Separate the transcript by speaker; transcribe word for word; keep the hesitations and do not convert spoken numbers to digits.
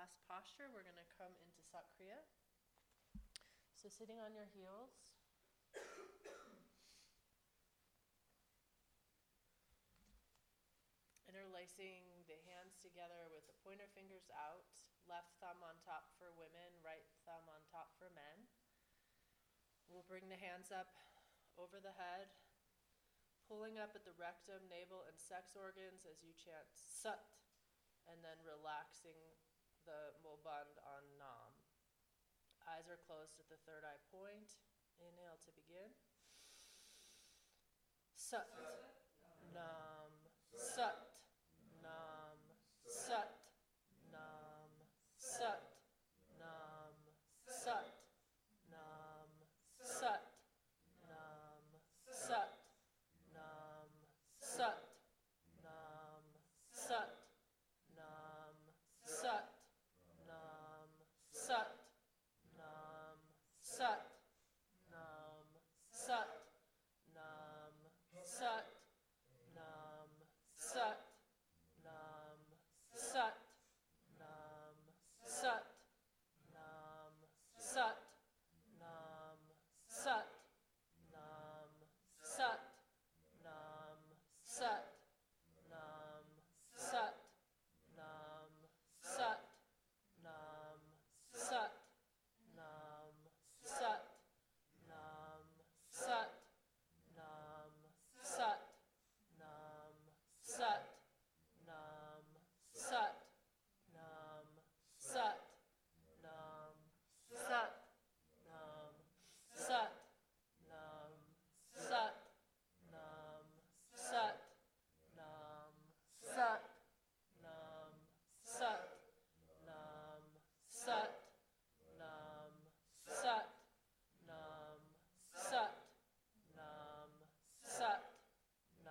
Speaker 1: last posture, we're going to come into Sat Kriya. So sitting on your heels. Interlacing the hands together with the pointer fingers out, left thumb on top for women, right thumb on top for men. We'll bring the hands up over the head, pulling up at the rectum, navel, and sex organs as you chant Sat, and then relaxing the Mulband on Nam. Eyes are closed at the third eye point. Inhale to begin. Sat, Nam, Sat.